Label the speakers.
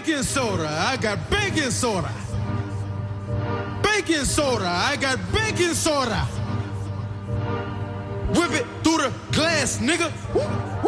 Speaker 1: baking soda. I got baking soda. Baking soda. I got baking soda. Whip it through the glass, nigga. Woo.